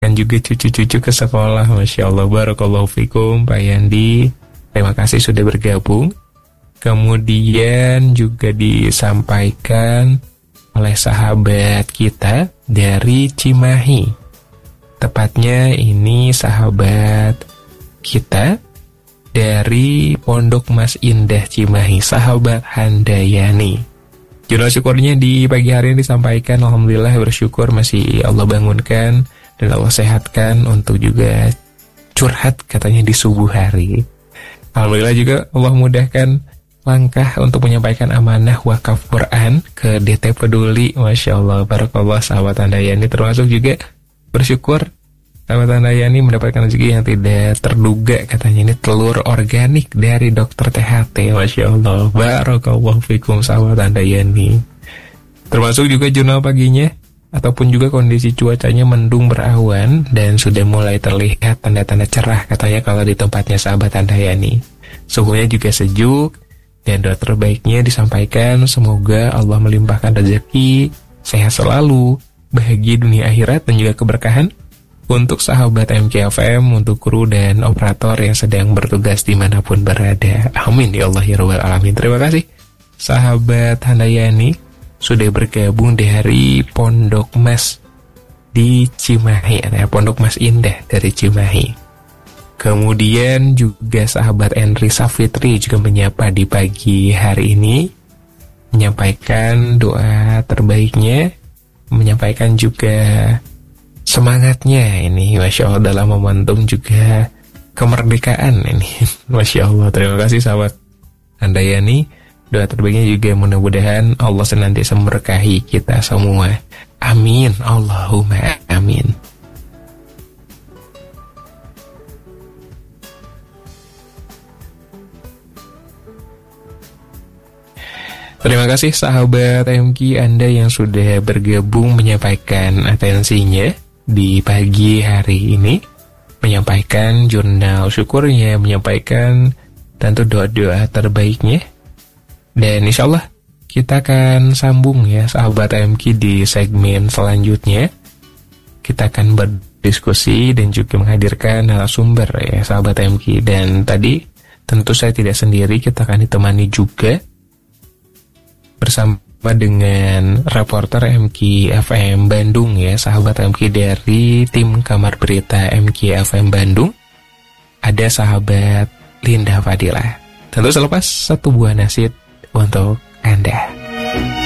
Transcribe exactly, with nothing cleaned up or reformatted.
mengantarkan juga cucu-cucu ke sekolah. Masya Allah, barakallahu fikum Pak Yandi. Terima kasih sudah bergabung. Kemudian juga disampaikan oleh sahabat kita dari Cimahi. Tepatnya ini sahabat kita dari Pondok Mas Indah Cimahi, sahabat Handayani. Jurnal syukurnya di pagi hari ini disampaikan, alhamdulillah bersyukur masih Allah bangunkan dan Allah sehatkan untuk juga curhat katanya di subuh hari. Alhamdulillah juga Allah mudahkan langkah untuk menyampaikan amanah wakaf Quran ke D T Peduli. Masya Allah, barakallah sahabat Handayani. Termasuk juga bersyukur sahabat Handayani mendapatkan rezeki yang tidak terduga, katanya ini telur organik dari dokter T H T. Masya Allah, barakallahu fikum sahabat Handayani. Termasuk juga jurnal paginya ataupun juga kondisi cuacanya mendung berawan dan sudah mulai terlihat tanda-tanda cerah katanya kalau di tempatnya sahabat Handayani. Suhunya juga sejuk dan doa terbaiknya disampaikan semoga Allah melimpahkan rezeki, sehat selalu, bahagia dunia akhirat dan juga keberkahan untuk sahabat M K F M, untuk kru dan operator yang sedang bertugas dimanapun berada. Amin ya Allah ya Rabbal Alamin. Terima kasih sahabat Handayani sudah bergabung dari Pondok Mas di Cimahi, ya, Pondok Mas Indah dari Cimahi. Kemudian juga sahabat Henry Safitri juga menyapa di pagi hari ini, menyampaikan doa terbaiknya, menyampaikan juga semangatnya ini, Masya Allah, dalam momentum juga kemerdekaan ini. Masya Allah, terima kasih sahabat Handayani. Doa terbaiknya juga mudah-mudahan Allah senantiasa memberkahi kita semua. Amin, Allahumma amin. Terima kasih sahabat M K Anda yang sudah bergabung menyampaikan atensinya di pagi hari ini, menyampaikan jurnal syukurnya, menyampaikan tentu doa-doa terbaiknya. Dan insya Allah kita akan sambung ya sahabat M K di segmen selanjutnya. Kita akan berdiskusi dan juga menghadirkan narasumber ya sahabat M K. Dan tadi tentu saya tidak sendiri, kita akan ditemani juga bersama dengan reporter M K F M Bandung ya sahabat M K dari tim Kamar Berita M K F M Bandung. Ada sahabat Linda Fadila. Tentu selepas satu buah nasid untuk Anda.